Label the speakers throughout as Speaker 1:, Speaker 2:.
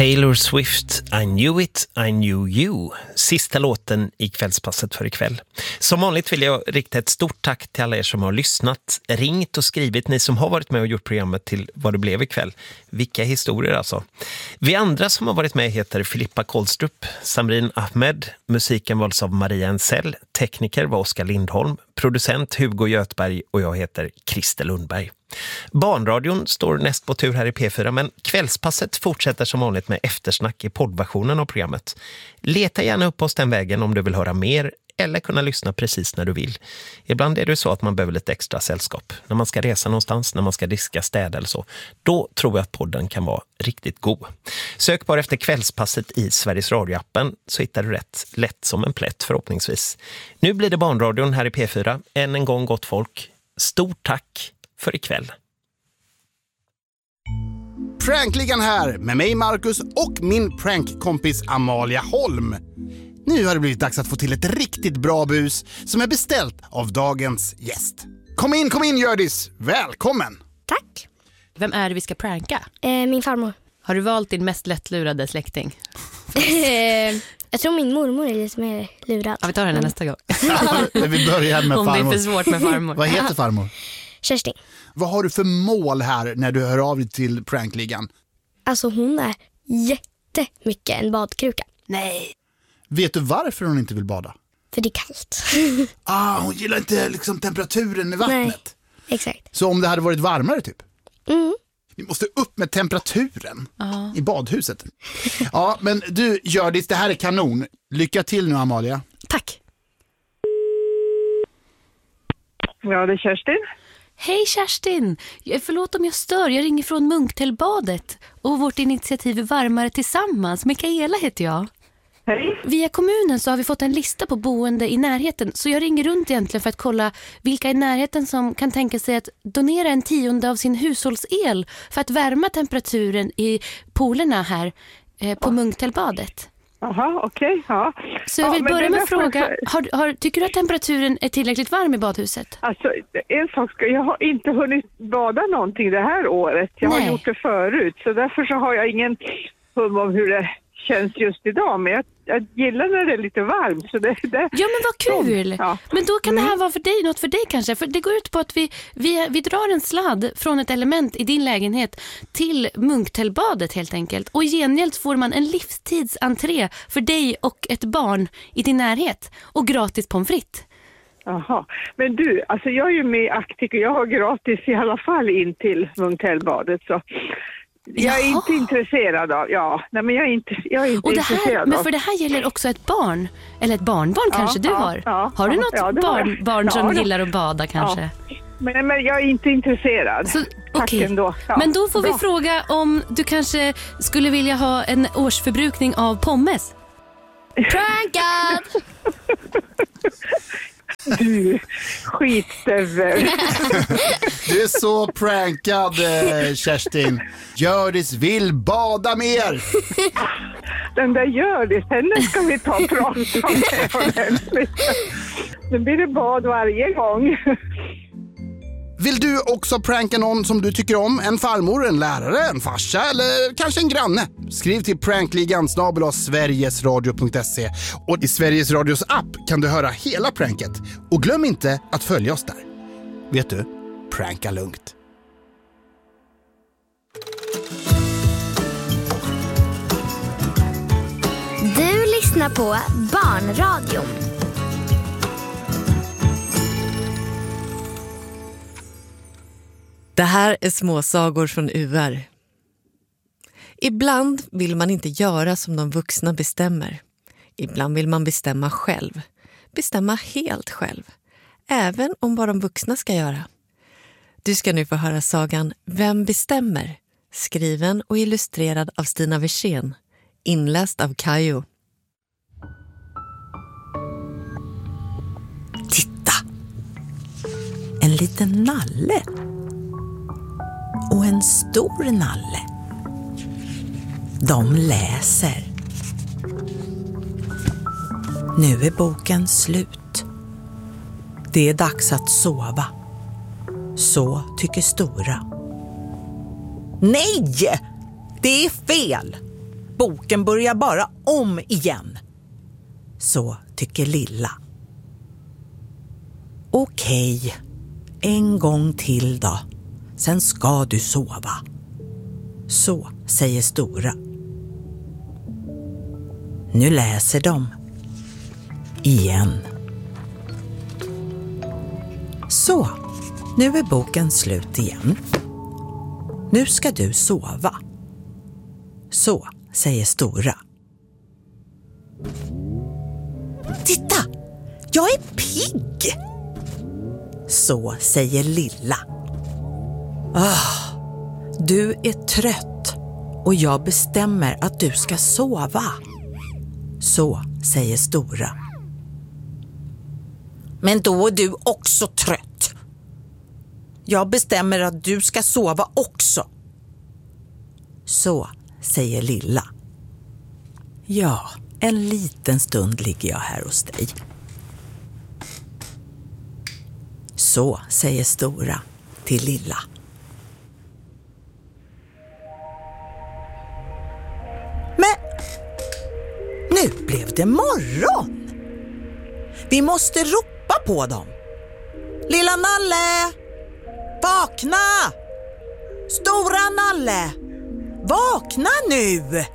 Speaker 1: Taylor Swift, I knew it, I knew you. Sista låten i kvällspasset för ikväll. Som vanligt vill jag rikta ett stort tack till alla er som har lyssnat, ringt och skrivit. Ni som har varit med och gjort programmet till vad det blev ikväll. Vilka historier alltså. Vi andra som har varit med heter Filippa Kolstrup, Samrin Ahmed. Musiken valdes av Maria Ensell. Tekniker var Oskar Lindholm. Producent Hugo Götberg och jag heter Christer Lundberg. Barnradion står näst på tur här i P4, men kvällspasset fortsätter som vanligt med eftersnack i poddversionen av programmet. Leta gärna upp oss den vägen om du vill höra mer eller kunna lyssna precis när du vill. Ibland är det så att man behöver lite extra sällskap. När man ska resa någonstans, när man ska diska städa eller så. Då tror jag att podden kan vara riktigt god. Sök bara efter kvällspasset i Sveriges radioappen så hittar du rätt lätt som en plätt förhoppningsvis. Nu blir det Barnradion här i P4. Än en gång gott folk. Stort tack för ikväll.
Speaker 2: Prankligan här med mig Marcus och min prankkompis Amalia Holm. Nu har det blivit dags att få till ett riktigt bra bus som är beställt av dagens gäst. Kom in Hjördis. Välkommen.
Speaker 3: Tack.
Speaker 4: Vem är det vi ska pranka?
Speaker 3: Min farmor.
Speaker 4: Har du valt din mest lättlurade släkting?
Speaker 3: Jag tror min mormor är lite mer lurad.
Speaker 4: Ja, vi tar henne nästa gång.
Speaker 2: Vi börjar med
Speaker 4: om
Speaker 2: farmor.
Speaker 4: Om det är för svårt med farmor.
Speaker 2: Vad heter farmor?
Speaker 3: Kerstin.
Speaker 2: Vad har du för mål här när du hör av dig till prankligan?
Speaker 3: Alltså hon är jättemycket en badkruka.
Speaker 4: Nej.
Speaker 2: Vet du varför hon inte vill bada?
Speaker 3: För det är kallt.
Speaker 2: Hon gillar inte liksom temperaturen i vattnet.
Speaker 3: Nej, exakt.
Speaker 2: Så om det hade varit varmare typ?
Speaker 3: Mm.
Speaker 2: Vi måste upp med temperaturen i badhuset. Ja, men du Hjördis, det här är kanon. Lycka till nu Amalia.
Speaker 4: Tack.
Speaker 5: Ja, det är Kerstin.
Speaker 4: Hej Kerstin, förlåt om jag stör. Jag ringer från Munktellbadet och vårt initiativ Varmare tillsammans. Mikaela heter jag.
Speaker 5: Hej.
Speaker 4: Via kommunen så har vi fått en lista på boende i närheten. Så jag ringer runt egentligen för att kolla vilka i närheten som kan tänka sig att donera 1/10 av sin hushållsel för att värma temperaturen i poolerna här på Munktellbadet.
Speaker 5: Jaha, okej. Ja.
Speaker 4: Så jag vill börja med att fråga, tycker du att temperaturen är tillräckligt varm i badhuset?
Speaker 5: Alltså, en sak jag har inte hunnit bada någonting det här året. Jag har gjort det förut, så därför så har jag ingen hum om hur det känns just idag. Men jag gillar när det är lite varmt. Så det,
Speaker 4: ja, men vad kul!
Speaker 5: Ja.
Speaker 4: Men då kan det här vara för dig, något för dig kanske. För det går ut på att vi drar en sladd från ett element i din lägenhet till Munktellbadet helt enkelt. Och i gengäld får man en livstidsentré för dig och ett barn i din närhet. Och gratis pommes frites.
Speaker 5: Jaha, men du, alltså jag är ju med i Actic och jag har gratis i alla fall in till Munktellbadet, så... Jag är inte intresserad av, nej men jag är inte
Speaker 4: och det här,
Speaker 5: intresserad av.
Speaker 4: Men för det här gäller också ett barn, eller ett barnbarn kanske du har. Har du något barn som gillar att bada kanske?
Speaker 5: Ja. Men jag är inte intresserad. Tack ändå. Ja.
Speaker 4: Men då får vi fråga om du kanske skulle vilja ha en årsförbrukning av pommes. Prankad!
Speaker 5: Du, skitstövel.
Speaker 2: Du är så prankad, Kerstin. Hjördis vill bada mer.
Speaker 5: Den där Hjördis, henne ska vi ta och prata med. Nu blir det bad varje gång.
Speaker 2: Vill du också pranka någon som du tycker om? En farmor, en lärare, en farsa eller kanske en granne? Skriv till prankligan@sverigesradio.se. Och i Sveriges Radios app kan du höra hela pranket. Och glöm inte att följa oss där. Vet du, pranka lugnt.
Speaker 3: Du lyssnar på Barnradion.
Speaker 6: Det här är småsagor från UR. Ibland vill man inte göra som de vuxna bestämmer. Ibland vill man bestämma själv. Bestämma helt själv. Även om vad de vuxna ska göra. Du ska nu få höra sagan Vem bestämmer? Skriven och illustrerad av Stina Versén. Inläst av Kajo.
Speaker 7: Titta! En liten nalle. Och en stor nalle. De läser. Nu är boken slut. Det är dags att sova. Så tycker stora. Nej! Det är fel! Boken börjar bara om igen. Så tycker Lilla. Okej, en gång till då. Sen ska du sova. Så säger Stora. Nu läser de. Igen. Så, nu är boken slut igen. Nu ska du sova. Så säger Stora. Titta, jag är pigg. Så säger Lilla. Du är trött och jag bestämmer att du ska sova. Så säger Stora. Men då är du också trött. Jag bestämmer att du ska sova också. Så säger Lilla. Ja, en liten stund ligger jag här hos dig. Så säger Stora till Lilla. Men nu blev det morgon. Vi måste ropa på dem. Lilla Nalle, vakna! Stora Nalle, vakna nu!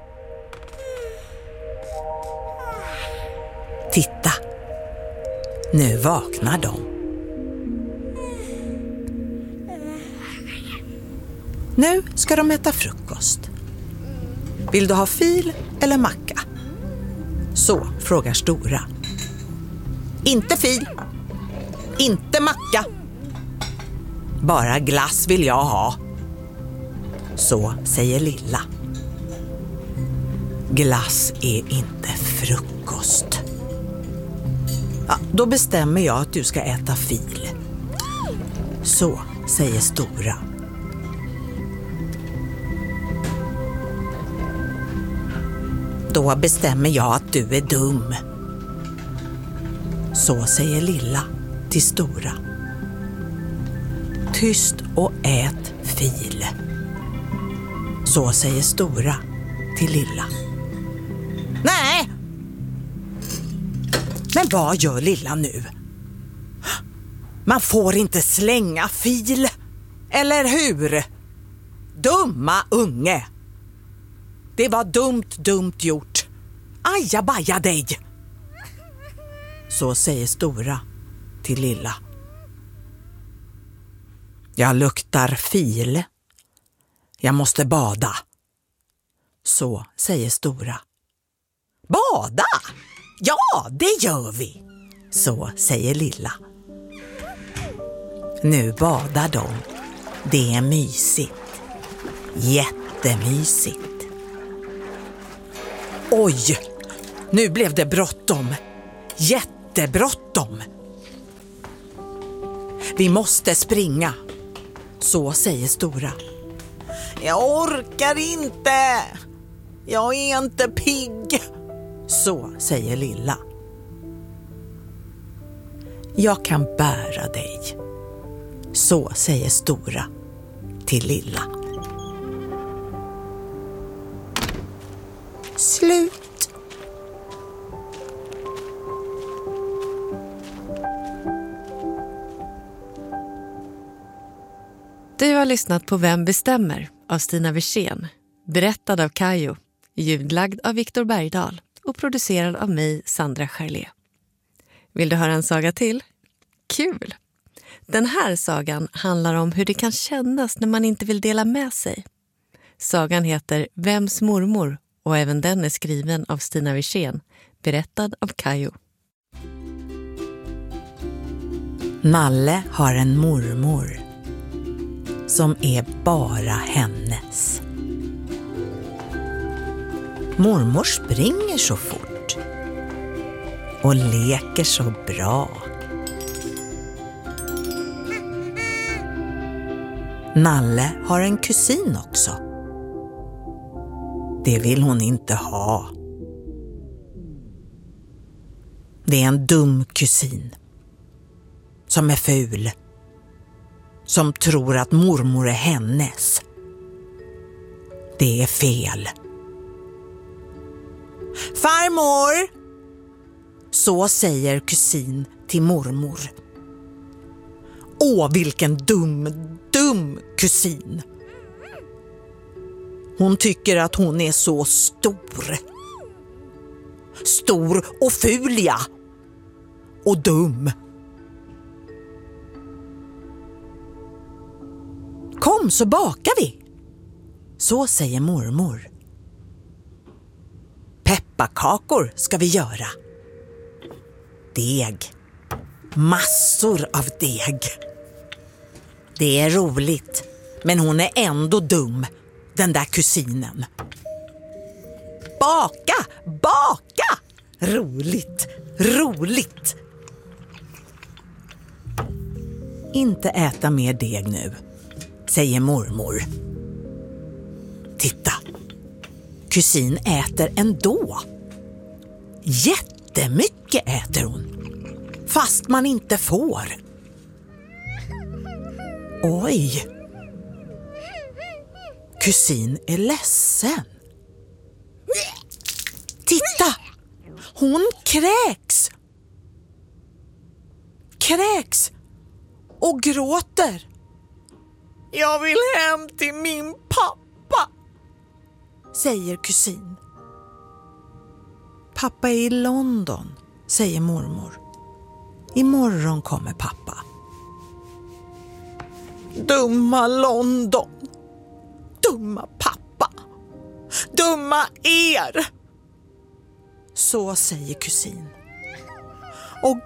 Speaker 7: Titta, nu vaknar de. Nu ska de äta frukost. Vill du ha fil eller macka? Så frågar Stora. Inte fil, inte macka. Bara glass vill jag ha. Så säger Lilla. Glass är inte frukost. Ja, då bestämmer jag att du ska äta fil. Så säger Stora. Då bestämmer jag att du är dum. Så säger Lilla till Stora. Tyst och ät fil. Så säger Stora till Lilla. Nej! Men vad gör Lilla nu? Man får inte slänga fil. Eller hur? Dumma unge. Det var dumt gjort. Ajabaja dig. Så säger Stora till Lilla. Jag luktar fil. Jag måste bada. Så säger Stora. Bada? Ja, det gör vi. Så säger Lilla. Nu badar de. Det är mysigt. Jättemysigt. Oj, nu blev det bråttom. Jättebråttom. Vi måste springa. Så säger Stora. Jag orkar inte. Jag är inte pigg. Så säger Lilla. Jag kan bära dig. Så säger Stora till Lilla. Slut.
Speaker 6: Du har lyssnat på Vem bestämmer av Stina Wirsén, berättad av Kajo, ljudlagd av Viktor Bergdahl och producerad av mig, Sandra Charlé. Vill du höra en saga till? Kul! Den här sagan handlar om hur det kan kännas när man inte vill dela med sig. Sagan heter Vems mormor och även den är skriven av Stina Wirsén, berättad av Kajo.
Speaker 7: Nalle har en mormor som är bara hennes. Mormor springer så fort och leker så bra. Nalle har en kusin också. Det vill hon inte ha. Det är en dum kusin som är ful, som tror att mormor är hennes. Det är fel. Farmor! Så säger kusin till mormor. Åh, vilken dum kusin. Hon tycker att hon är så stor. Stor och ful, ja. Och dum. Kom så bakar vi. Så säger mormor. Pepparkakor ska vi göra. Deg. Massor av deg. Det är roligt, men hon är ändå dum, den där kusinen. Baka! Roligt! Inte äta mer deg nu, säger mormor. Titta, kusin äter ändå. Jättemycket äter hon, fast man inte får. Oj! Kusin är ledsen. Titta! Hon kräks. Kräks och gråter. Jag vill hem till min pappa, säger kusin. Pappa är i London, säger mormor. Imorgon kommer pappa. Dumma London. Dumma pappa. Dumma er. Så säger kusin. Och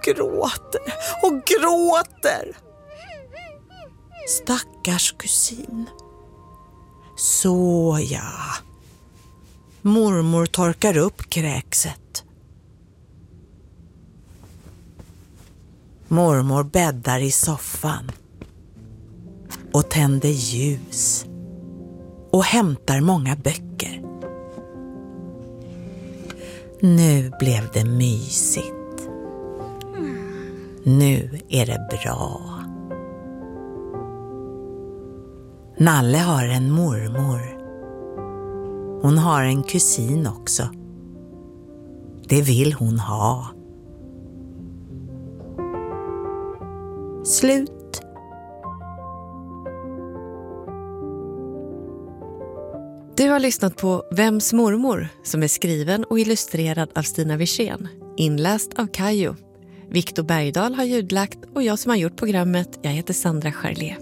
Speaker 7: gråter. Stackars kusin. Så ja. Mormor torkar upp kräkset. Mormor bäddar i soffan och tänder ljus och hämtar många böcker. Nu blev det mysigt. Nu är det bra. Nalle har en mormor. Hon har en kusin också. Det vill hon ha. Slut.
Speaker 6: Du har lyssnat på Vems mormor, som är skriven och illustrerad av Stina Wirsén, inläst av Kajo. Viktor Bergdahl har ljudlagt och jag som har gjort programmet, jag heter Sandra Charlier.